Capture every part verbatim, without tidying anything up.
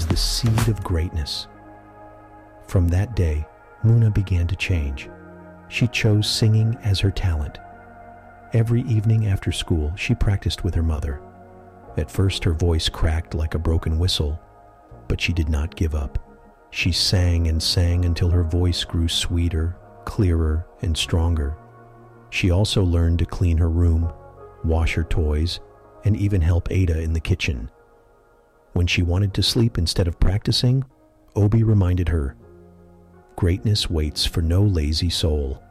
was the seed of greatness. From that day, Muna began to change. She chose singing as her talent. Every evening after school, she practiced with her mother. At first, her voice cracked like a broken whistle, but she did not give up. She sang and sang until her voice grew sweeter, clearer, and stronger. She also learned to clean her room, wash her toys, and even help Ada in the kitchen. When she wanted to sleep instead of practicing, Obi reminded her, "Greatness waits for no lazy soul."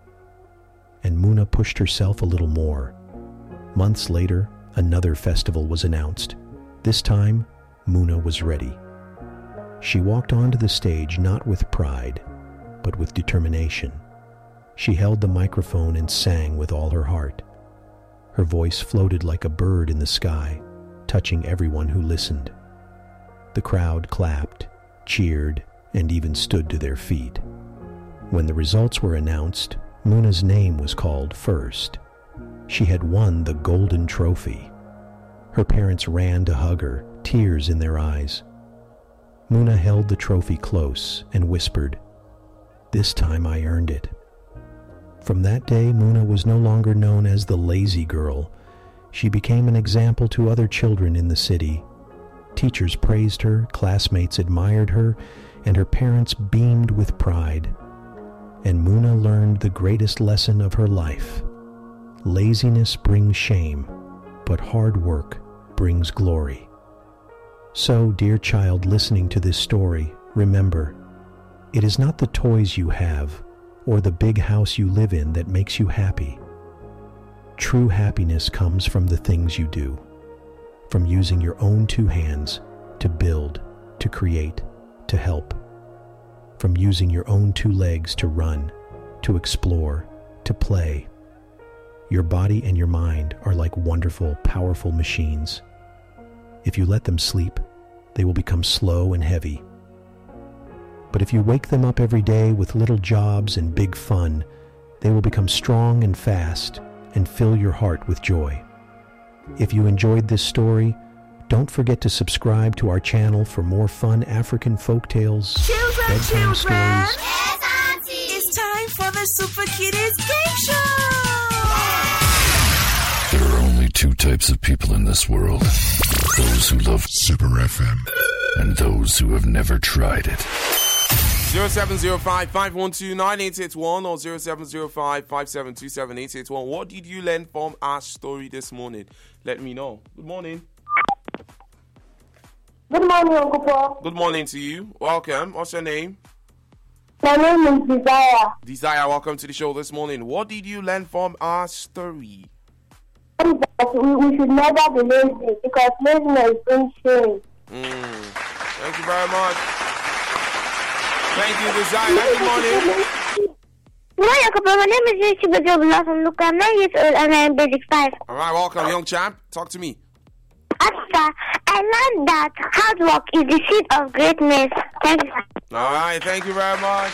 And Muna pushed herself a little more. Months later, another festival was announced. This time, Muna was ready. She walked onto the stage not with pride, but with determination. She held the microphone and sang with all her heart. Her voice floated like a bird in the sky, touching everyone who listened. The crowd clapped, cheered, and even stood to their feet. When the results were announced, Muna's name was called first. She had won the golden trophy. Her parents ran to hug her, tears in their eyes. Muna held the trophy close and whispered, "This time I earned it." From that day, Muna was no longer known as the lazy girl. She became an example to other children in the city. Teachers praised her, classmates admired her, and her parents beamed with pride. And Muna learned the greatest lesson of her life. Laziness brings shame, but hard work brings glory. So, dear child listening to this story, remember, it is not the toys you have or the big house you live in that makes you happy. True happiness comes from the things you do, from using your own two hands to build, to create, to help, from using your own two legs to run, to explore, to play. Your body and your mind are like wonderful, powerful machines. If you let them sleep, they will become slow and heavy. But if you wake them up every day with little jobs and big fun, they will become strong and fast and fill your heart with joy. If you enjoyed this story, don't forget to subscribe to our channel for more fun African folktales, children, bedtime children. stories. Yes, Auntie. It's time for the Super Kiddies Game Show. There are only two types of people in this world. Those who love Super F M and those who have never tried it. zero seven zero five, five one two, nine eight eight one or zero seven zero five, five seven two seven, eight eight one. What did you learn from our story this morning? Let me know. Good morning. Good morning, Uncle Paul. Good morning to you. Welcome. What's your name? My name is Desire. Desire, welcome to the show this morning. What did you learn from our story? We, we should never be lazy because laziness brings shame. Mm. Thank you very much. Thank you, Desire. Good morning. Good morning, Uncle Paul. My name is Yusuf from Luca. I'm nine years old and I'm in basic five. All right, welcome, young champ. Talk to me. After I learned that hard work is the seed of greatness. Thank you. All right, thank you very much.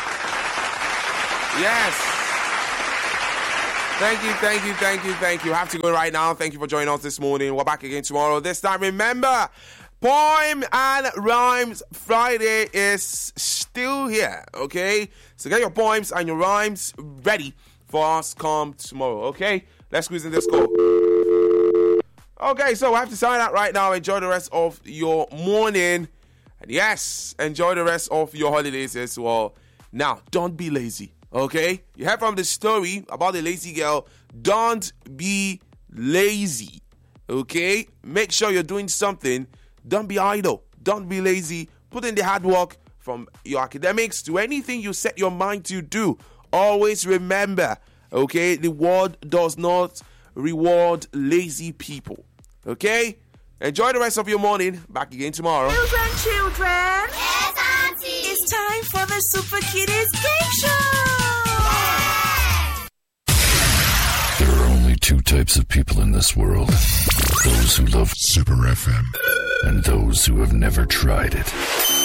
Yes. Thank you, thank you, thank you, thank you. I have to go right now. Thank you for joining us this morning. We're back again tomorrow. This time, remember, Poem and Rhymes Friday is still here, okay? So get your poems and your rhymes ready for us come tomorrow, okay? Let's squeeze in this call. Okay, so I have to sign out right now. Enjoy the rest of your morning. And yes, enjoy the rest of your holidays as well. Now, don't be lazy, okay? You heard from the story about the lazy girl. Don't be lazy, okay? Make sure you're doing something. Don't be idle. Don't be lazy. Put in the hard work from your academics to anything you set your mind to do. Always remember, okay, the world does not reward lazy people. Okay? Enjoy the rest of your morning. Back again tomorrow. Children, children. Yes, Auntie. It's time for the Super Kiddies Game Show. There are only two types of people in this world. Those who love Super F M and those who have never tried it.